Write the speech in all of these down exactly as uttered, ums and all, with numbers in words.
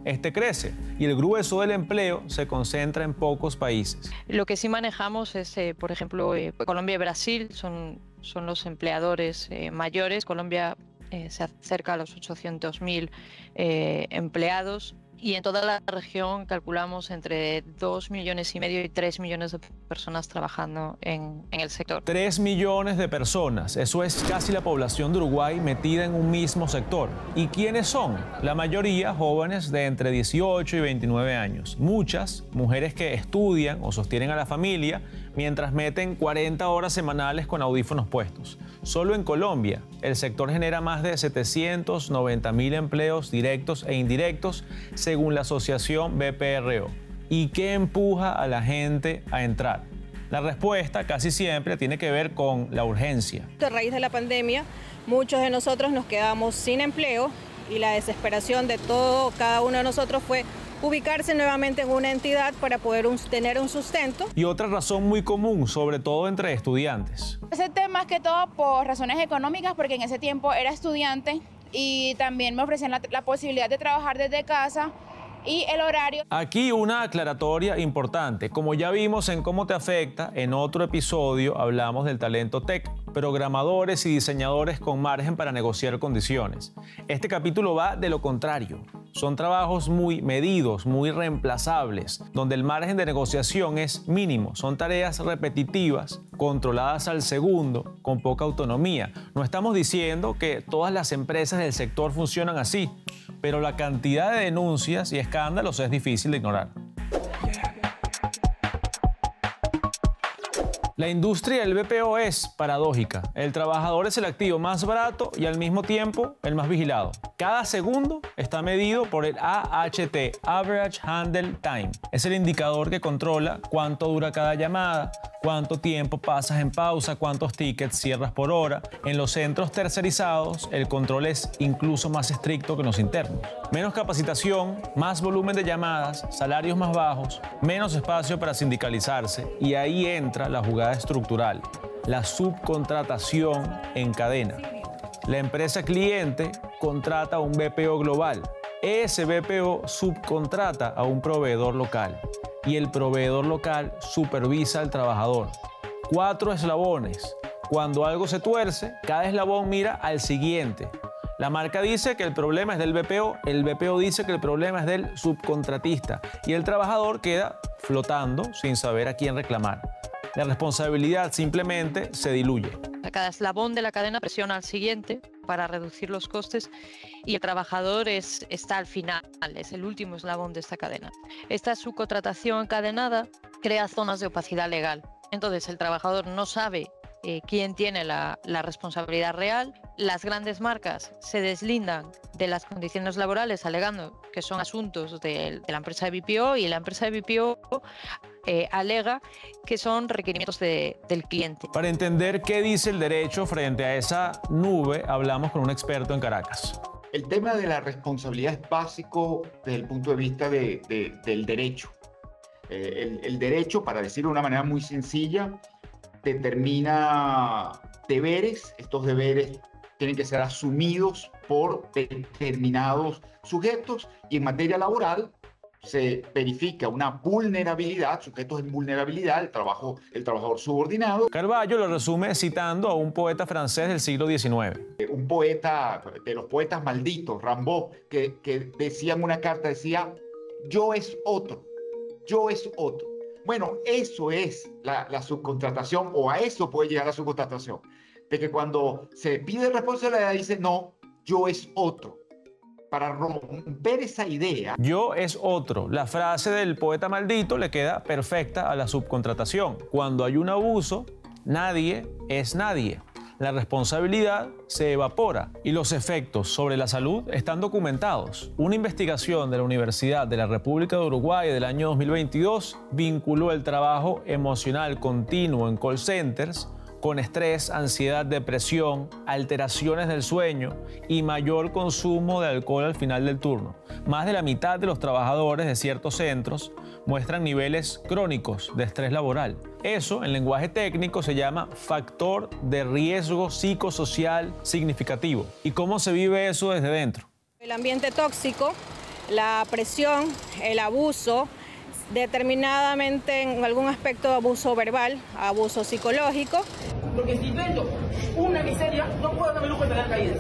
este crece y el grueso del empleo se concentra en pocos países. Lo que sí manejamos es, eh, por ejemplo, eh, Colombia y Brasil son, son los empleadores eh, mayores. Colombia eh, se acerca a los ochocientos mil eh, empleados. Y en toda la región calculamos entre dos millones y medio y tres millones de personas trabajando en, en el sector. Tres millones de personas, eso es casi la población de Uruguay metida en un mismo sector. ¿Y quiénes son? La mayoría jóvenes de entre dieciocho y veintinueve años. Muchas mujeres que estudian o sostienen a la familia mientras meten cuarenta horas semanales con audífonos puestos. Solo en Colombia, el sector genera más de setecientos noventa mil empleos directos e indirectos, según la asociación B P R O. ¿Y qué empuja a la gente a entrar? La respuesta casi siempre tiene que ver con la urgencia. A raíz de la pandemia, muchos de nosotros nos quedamos sin empleo y la desesperación de todo, cada uno de nosotros fue ubicarse nuevamente en una entidad para poder un, tener un sustento. Y otra razón muy común, sobre todo entre estudiantes. Ese tema más que todo por razones económicas, porque en ese tiempo era estudiante y también me ofrecían la, la posibilidad de trabajar desde casa y el horario. Aquí una aclaratoria importante. Como ya vimos en Cómo te afecta, en otro episodio hablamos del talento tech, programadores y diseñadores con margen para negociar condiciones. Este capítulo va de lo contrario. Son trabajos muy medidos, muy reemplazables, donde el margen de negociación es mínimo. Son tareas repetitivas, controladas al segundo, con poca autonomía. No estamos diciendo que todas las empresas del sector funcionan así, pero la cantidad de denuncias y escándalos es difícil de ignorar. La industria del B P O es paradójica. El trabajador es el activo más barato y al mismo tiempo el más vigilado. Cada segundo está medido por el A H T, Average Handle Time. Es el indicador que controla cuánto dura cada llamada, cuánto tiempo pasas en pausa, cuántos tickets cierras por hora. En los centros tercerizados, el control es incluso más estricto que en los internos. Menos capacitación, más volumen de llamadas, salarios más bajos, menos espacio para sindicalizarse, y ahí entra la jugada estructural, la subcontratación en cadena. La empresa cliente contrata a un B P O global. Ese B P O subcontrata a un proveedor local y el proveedor local supervisa al trabajador. Cuatro eslabones. Cuando algo se tuerce, cada eslabón mira al siguiente. La marca dice que el problema es del B P O, el B P O dice que el problema es del subcontratista y el trabajador queda flotando sin saber a quién reclamar. La responsabilidad simplemente se diluye. Cada eslabón de la cadena presiona al siguiente para reducir los costes y el trabajador es, está al final, es el último eslabón de esta cadena. Esta subcontratación encadenada crea zonas de opacidad legal. Entonces el trabajador no sabe eh, quién tiene la, la responsabilidad real. Las grandes marcas se deslindan de las condiciones laborales alegando que son asuntos de, de la empresa de B P O y la empresa de B P O eh, alega que son requerimientos de, del cliente. Para entender qué dice el derecho frente a esa nube, hablamos con un experto en Caracas. El tema de la responsabilidad es básico desde el punto de vista de, de, del derecho. Eh, el, el derecho, para decirlo de una manera muy sencilla, determina deberes. Estos deberes tienen que ser asumidos por determinados sujetos y en materia laboral se verifica una vulnerabilidad, sujetos en vulnerabilidad, el, trabajo, el trabajador subordinado. Carballo lo resume citando a un poeta francés del siglo diecinueve. Un poeta, de los poetas malditos, Rimbaud, que, que decía en una carta, decía, yo es otro, yo es otro. Bueno, eso es la, la subcontratación, o a eso puede llegar la subcontratación. De que cuando se pide responsabilidad dice, no, yo es otro. Para romper esa idea. Yo es otro. La frase del poeta maldito le queda perfecta a la subcontratación. Cuando hay un abuso, nadie es nadie. La responsabilidad se evapora y los efectos sobre la salud están documentados. Una investigación de la Universidad de la República de Uruguay del año dos mil veintidós vinculó el trabajo emocional continuo en call centers con estrés, ansiedad, depresión, alteraciones del sueño y mayor consumo de alcohol al final del turno. Más de la mitad de los trabajadores de ciertos centros muestran niveles crónicos de estrés laboral. Eso, en lenguaje técnico, se llama factor de riesgo psicosocial significativo. ¿Y cómo se vive eso desde dentro? El ambiente tóxico la presión, el abuso, determinadamente en algún aspecto abuso verbal, abuso psicológico. Porque si vendo una miseria, no puedo darme lujo de tener caídas.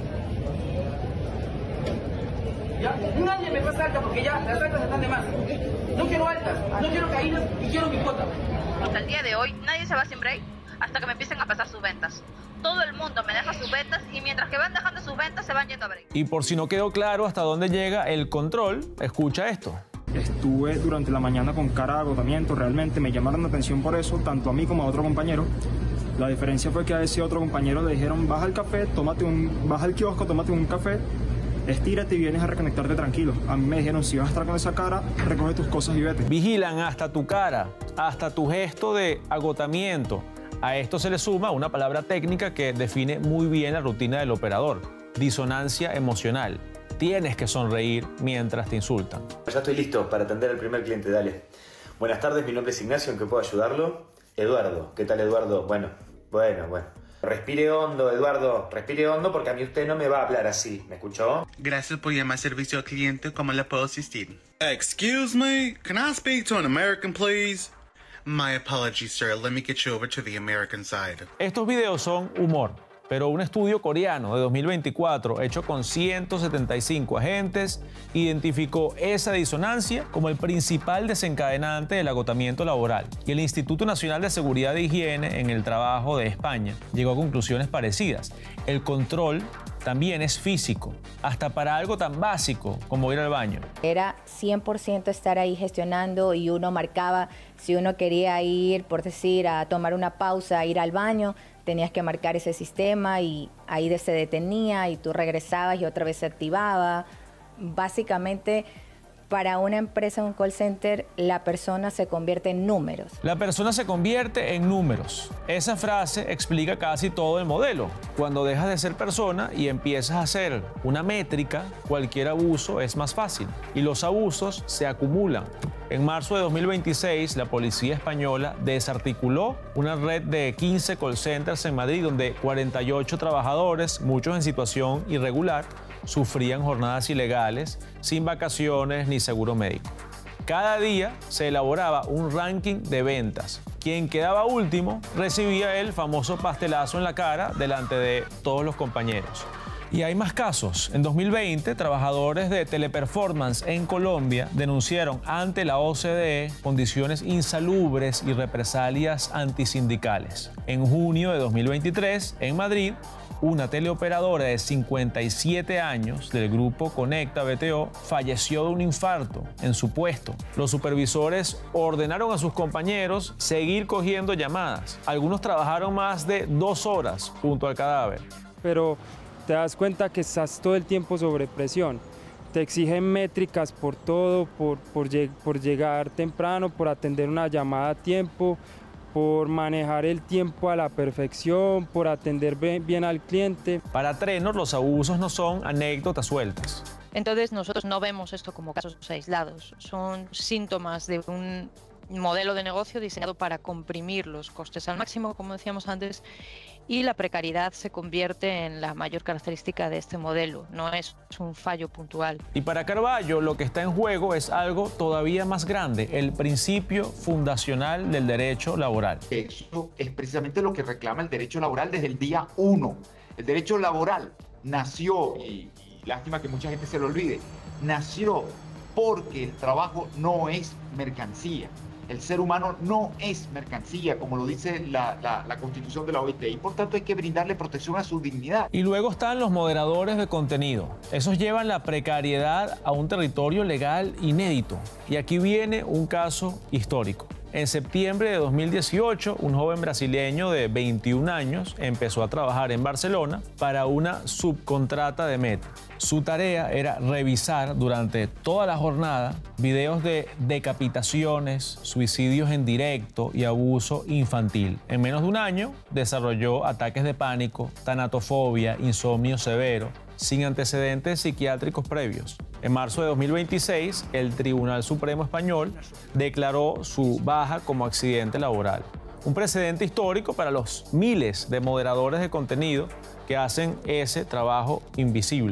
¿Ya? Nadie me pasa alta porque ya las altas están de más. No quiero altas, no quiero caídas y quiero mi cuota. Hasta el día de hoy, nadie se va sin break hasta que me empiecen a pasar sus ventas. Todo el mundo me deja sus ventas y mientras que van dejando sus ventas se van yendo a break. Y por si no quedó claro hasta dónde llega el control, escucha esto. Estuve durante la mañana con cara de agotamiento, realmente me llamaron la atención por eso, tanto a mí como a otro compañero. La diferencia fue que a ese otro compañero le dijeron, baja al café, tómate un, baja al kiosco, tómate un café, estírate y vienes a reconectarte tranquilo. A mí me dijeron, si vas a estar con esa cara, recoge tus cosas y vete. Vigilan hasta tu cara, hasta tu gesto de agotamiento. A esto se le suma una palabra técnica que define muy bien la rutina del operador: disonancia emocional. Tienes que sonreír mientras te insultan. Ya estoy listo para atender al primer cliente, dale. Buenas tardes, mi nombre es Ignacio, ¿en qué puedo ayudarlo? Eduardo, ¿qué tal, Eduardo? Bueno, bueno, bueno. Respire hondo, Eduardo, respire hondo porque a mí usted no me va a hablar así, ¿me escuchó? Gracias por llamar servicio al cliente, ¿cómo le puedo asistir? Excuse me, can I speak to an American, please? My apologies, sir, let me get you over to the American side. Estos videos son humor, pero un estudio coreano de dos mil veinticuatro hecho con ciento setenta y cinco agentes identificó esa disonancia como el principal desencadenante del agotamiento laboral. Y el Instituto Nacional de Seguridad e Higiene en el Trabajo de España llegó a conclusiones parecidas. El control también es físico, hasta para algo tan básico como ir al baño. Era cien por ciento estar ahí gestionando y uno marcaba si uno quería ir, por decir, a tomar una pausa, a ir al baño, tenías que marcar ese sistema y ahí se detenía y tú regresabas y otra vez se activaba. Básicamente, para una empresa, un call center, la persona se convierte en números. La persona se convierte en números. Esa frase explica casi todo el modelo. Cuando dejas de ser persona y empiezas a ser una métrica, cualquier abuso es más fácil y los abusos se acumulan. En marzo de dos mil veintiséis, la policía española desarticuló una red de quince call centers en Madrid, donde cuarenta y ocho trabajadores, muchos en situación irregular, sufrían jornadas ilegales, sin vacaciones ni seguro médico. Cada día se elaboraba un ranking de ventas. Quien quedaba último recibía el famoso pastelazo en la cara delante de todos los compañeros. Y hay más casos. En dos mil veinte, trabajadores de Teleperformance en Colombia denunciaron ante la O C D E condiciones insalubres y represalias antisindicales. En junio de dos mil veintitrés, en Madrid, una teleoperadora de cincuenta y siete años del grupo Conecta B T O falleció de un infarto en su puesto. Los supervisores ordenaron a sus compañeros seguir cogiendo llamadas. Algunos trabajaron más de dos horas junto al cadáver. Pero te das cuenta que estás todo el tiempo sobre presión. Te exigen métricas por todo, por, por, por llegar temprano, por atender una llamada a tiempo, por manejar el tiempo a la perfección, por atender bien al cliente. Para Trenor, los abusos no son anécdotas sueltas. Entonces nosotros no vemos esto como casos aislados, son síntomas de un modelo de negocio diseñado para comprimir los costes al máximo, como decíamos antes, y la precariedad se convierte en la mayor característica de este modelo, no es un fallo puntual. Y para Carballo lo que está en juego es algo todavía más grande, el principio fundacional del derecho laboral. Eso es precisamente lo que reclama el derecho laboral desde el día uno. El derecho laboral nació, y, y lástima que mucha gente se lo olvide, nació porque el trabajo no es mercancía. El ser humano no es mercancía, como lo dice la, la, la Constitución de la O I T, y por tanto hay que brindarle protección a su dignidad. Y luego están los moderadores de contenido. Esos llevan la precariedad a un territorio legal inédito. Y aquí viene un caso histórico. En septiembre de dos mil dieciocho, un joven brasileño de veintiún años empezó a trabajar en Barcelona para una subcontrata de Meta. Su tarea era revisar durante toda la jornada videos de decapitaciones, suicidios en directo y abuso infantil. En menos de un año desarrolló ataques de pánico, tanatofobia, insomnio severo, sin antecedentes psiquiátricos previos. En marzo de dos mil veintiséis, el Tribunal Supremo Español declaró su baja como accidente laboral. Un precedente histórico para los miles de moderadores de contenido que hacen ese trabajo invisible.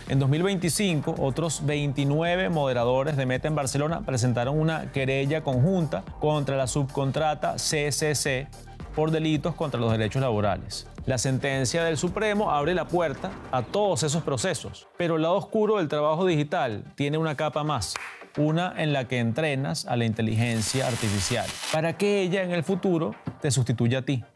En dos mil veinticinco, otros veintinueve moderadores de Meta en Barcelona presentaron una querella conjunta contra la subcontrata C C C por delitos contra los derechos laborales. La sentencia del Supremo abre la puerta a todos esos procesos, pero el lado oscuro del trabajo digital tiene una capa más, una en la que entrenas a la inteligencia artificial para que ella en el futuro te sustituya a ti.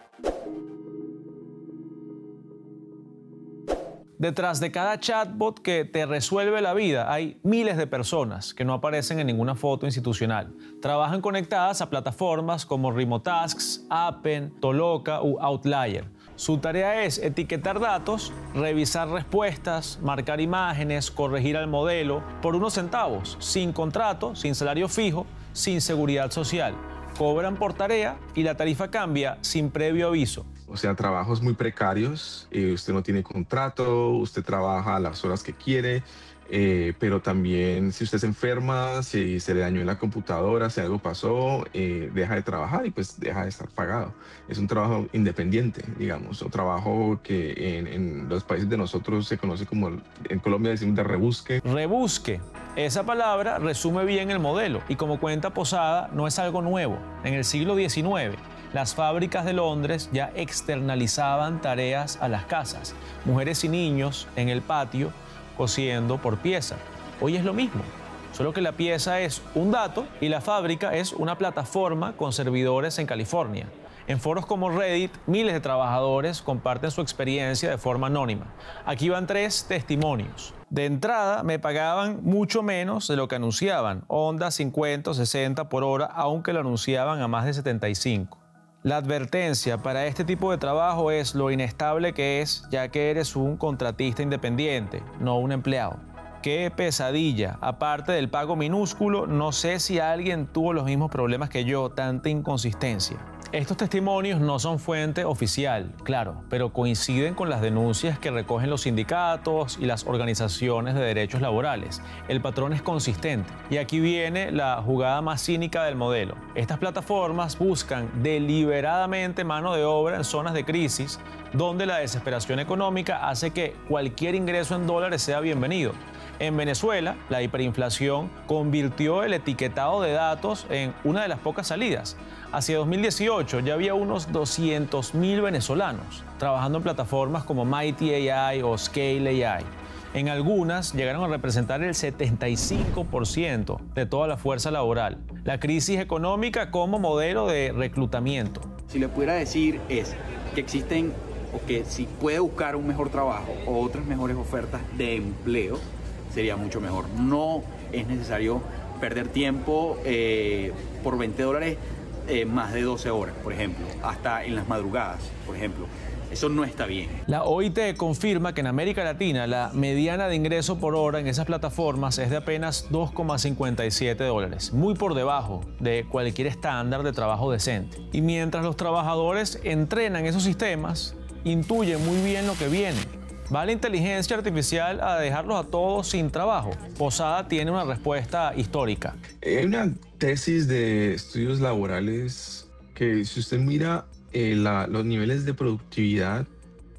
Detrás de cada chatbot que te resuelve la vida hay miles de personas que no aparecen en ninguna foto institucional. Trabajan conectadas a plataformas como Remotasks, Appen, Toloka u Outlier. Su tarea es etiquetar datos, revisar respuestas, marcar imágenes, corregir al modelo por unos centavos, sin contrato, sin salario fijo, sin seguridad social. Cobran por tarea y la tarifa cambia sin previo aviso. O sea, trabajos muy precarios, eh, usted no tiene contrato, usted trabaja a las horas que quiere, eh, pero también si usted se enferma, si se le dañó en la computadora, si algo pasó, eh, deja de trabajar y pues deja de estar pagado. Es un trabajo independiente, digamos, un trabajo que en, en los países de nosotros se conoce como, en Colombia decimos de rebusque. Rebusque. Esa palabra resume bien el modelo y como cuenta Posada, no es algo nuevo. En el siglo diecinueve, las fábricas de Londres ya externalizaban tareas a las casas. Mujeres y niños en el patio cosiendo por pieza. Hoy es lo mismo, solo que la pieza es un dato y la fábrica es una plataforma con servidores en California. En foros como Reddit, miles de trabajadores comparten su experiencia de forma anónima. Aquí van tres testimonios. De entrada, me pagaban mucho menos de lo que anunciaban, onda cincuenta o sesenta por hora, aunque lo anunciaban a más de setenta y cinco. La advertencia para este tipo de trabajo es lo inestable que es, ya que eres un contratista independiente, no un empleado. ¡Qué pesadilla! Aparte del pago minúsculo, no sé si alguien tuvo los mismos problemas que yo, tanta inconsistencia. Estos testimonios no son fuente oficial, claro, pero coinciden con las denuncias que recogen los sindicatos y las organizaciones de derechos laborales. El patrón es consistente. Y aquí viene la jugada más cínica del modelo. Estas plataformas buscan deliberadamente mano de obra en zonas de crisis, donde la desesperación económica hace que cualquier ingreso en dólares sea bienvenido. En Venezuela, la hiperinflación convirtió el etiquetado de datos en una de las pocas salidas. Hacia dos mil dieciocho ya había unos doscientos mil venezolanos trabajando en plataformas como Mighty A I o Scale A I. En algunas llegaron a representar el setenta y cinco por ciento de toda la fuerza laboral. La crisis económica como modelo de reclutamiento. Si le pudiera decir es que existen o que si puede buscar un mejor trabajo o otras mejores ofertas de empleo, sería mucho mejor. No es necesario perder tiempo eh, por veinte dólares eh, más de doce horas, por ejemplo, hasta en las madrugadas, por ejemplo. Eso no está bien. La O I T confirma que en América Latina la mediana de ingreso por hora en esas plataformas es de apenas dos coma cincuenta y siete dólares, muy por debajo de cualquier estándar de trabajo decente. Y mientras los trabajadores entrenan esos sistemas, intuyen muy bien lo que viene. ¿Va la inteligencia artificial a dejarlos a todos sin trabajo? Posada tiene una respuesta histórica. Hay una tesis de estudios laborales que si usted mira eh, la, los niveles de productividad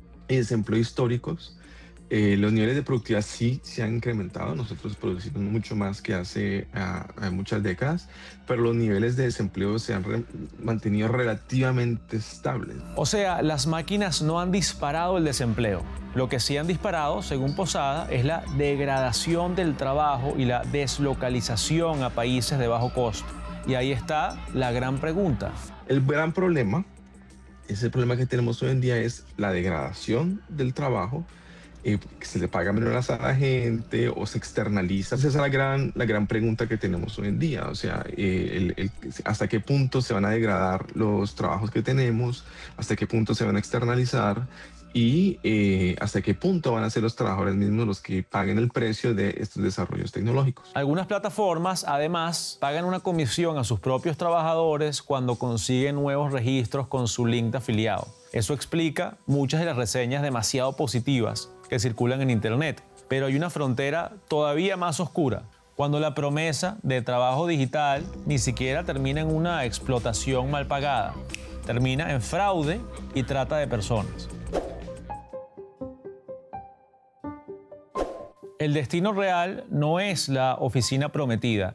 y desempleo históricos, eh, los niveles de productividad sí se han incrementado. Nosotros producimos mucho más que hace uh, muchas décadas, pero los niveles de desempleo se han re mantenido relativamente estables. O sea, las máquinas no han disparado el desempleo. Lo que sí han disparado, según Posada, es la degradación del trabajo y la deslocalización a países de bajo costo. Y ahí está la gran pregunta. El gran problema, ese problema que tenemos hoy en día es la degradación del trabajo, eh, que se le paga menos a la gente o se externaliza. Esa es la gran, la gran pregunta que tenemos hoy en día. O sea, eh, el, el, hasta qué punto se van a degradar los trabajos que tenemos, hasta qué punto se van a externalizar y eh, hasta qué punto van a ser los trabajadores mismos los que paguen el precio de estos desarrollos tecnológicos. Algunas plataformas, además, pagan una comisión a sus propios trabajadores cuando consiguen nuevos registros con su link de afiliado. Eso explica muchas de las reseñas demasiado positivas que circulan en Internet. Pero hay una frontera todavía más oscura, cuando la promesa de trabajo digital ni siquiera termina en una explotación mal pagada, termina en fraude y trata de personas. el destino real no es la oficina prometida,